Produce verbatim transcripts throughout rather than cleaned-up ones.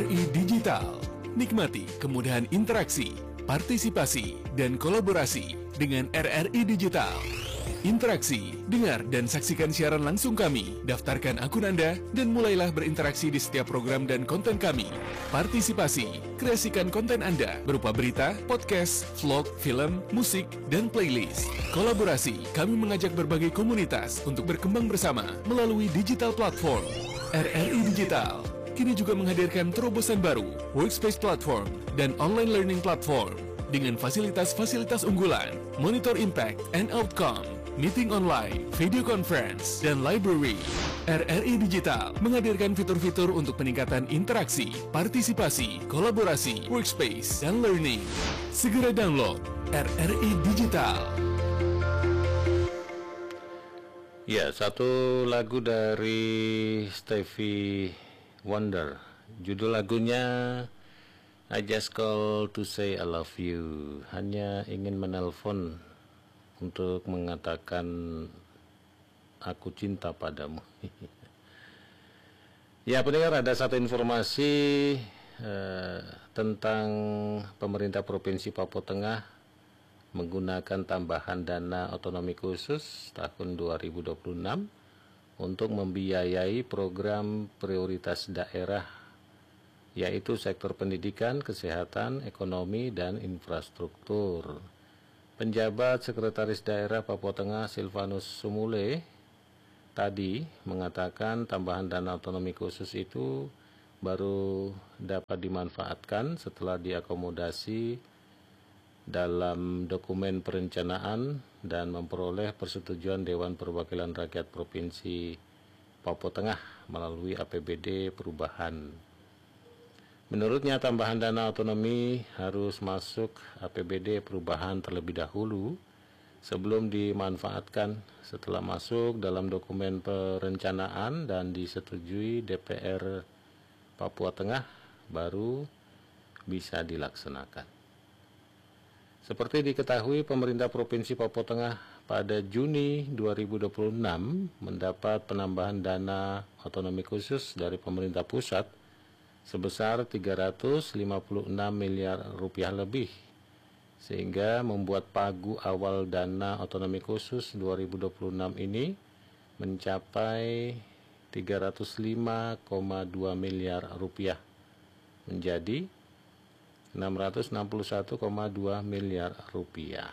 I Digital. Nikmati kemudahan interaksi, partisipasi, dan kolaborasi dengan R R I Digital. Interaksi, dengar dan saksikan siaran langsung kami, daftarkan akun Anda, dan mulailah berinteraksi di setiap program dan konten kami. Partisipasi, kreasikan konten Anda berupa berita, podcast, vlog, film, musik, dan playlist. Kolaborasi, kami mengajak berbagai komunitas untuk berkembang bersama melalui digital platform. R R I Digital kini juga menghadirkan terobosan baru, workspace platform, dan online learning platform dengan fasilitas-fasilitas unggulan, monitor impact and outcome, meeting online, video conference, dan library. R R I Digital menghadirkan fitur-fitur untuk peningkatan interaksi, partisipasi, kolaborasi, workspace, dan learning. Segera download R R I Digital. Ya, satu lagu dari Stevie Wonder. Judul lagunya I Just Call to Say I Love You. Hanya ingin menelpon untuk mengatakan aku cinta padamu. Ya, pendengar, ada satu informasi eh, tentang pemerintah Provinsi Papua Tengah menggunakan tambahan dana otonomi khusus tahun dua ribu dua puluh enam untuk membiayai program prioritas daerah, yaitu sektor pendidikan, kesehatan, ekonomi, dan infrastruktur. Penjabat Sekretaris Daerah Papua Tengah Silvanus Sumule tadi mengatakan tambahan dana otonomi khusus itu baru dapat dimanfaatkan setelah diakomodasi dalam dokumen perencanaan dan memperoleh persetujuan Dewan Perwakilan Rakyat Provinsi Papua Tengah melalui A P B D perubahan. Menurutnya tambahan dana otonomi harus masuk A P B D perubahan terlebih dahulu sebelum dimanfaatkan. Setelah masuk dalam dokumen perencanaan dan disetujui D P R Papua Tengah, baru bisa dilaksanakan. Seperti diketahui, pemerintah Provinsi Papua Tengah pada Juni dua ribu dua puluh enam mendapat penambahan dana otonomi khusus dari pemerintah pusat sebesar tiga ratus lima puluh enam miliar rupiah lebih, sehingga membuat pagu awal dana otonomi khusus dua ribu dua puluh enam ini mencapai tiga ratus lima koma dua miliar rupiah menjadi enam ratus enam puluh satu koma dua miliar rupiah.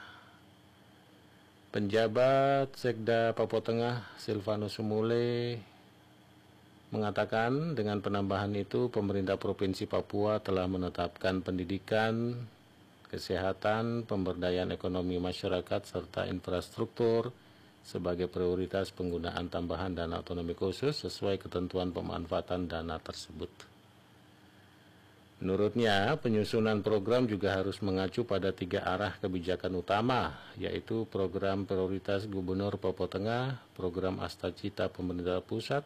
Penjabat Sekda Papua Tengah Silvanus Sumule mengatakan dengan penambahan itu pemerintah Provinsi Papua telah menetapkan pendidikan, kesehatan, pemberdayaan ekonomi masyarakat, serta infrastruktur sebagai prioritas penggunaan tambahan dana otonomi khusus sesuai ketentuan pemanfaatan dana tersebut. Menurutnya, penyusunan program juga harus mengacu pada tiga arah kebijakan utama, yaitu program prioritas Gubernur Papua Tengah, program Astacita pemerintah pusat,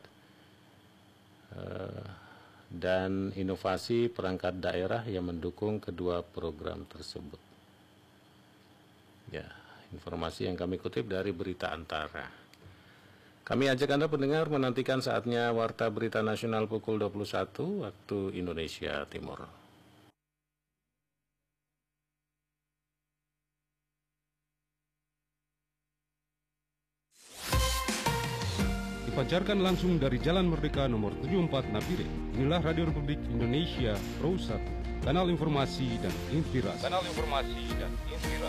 dan inovasi perangkat daerah yang mendukung kedua program tersebut. Ya, informasi yang kami kutip dari Berita Antara. Kami ajak Anda pendengar menantikan saatnya Warta Berita Nasional pukul dua puluh satu waktu Indonesia Timur. Dipancarkan langsung dari Jalan Merdeka nomor tujuh puluh empat Napire. Inilah Radio Republik Indonesia Pro satu, kanal informasi dan inspirasi. Kanal informasi dan inspirasi.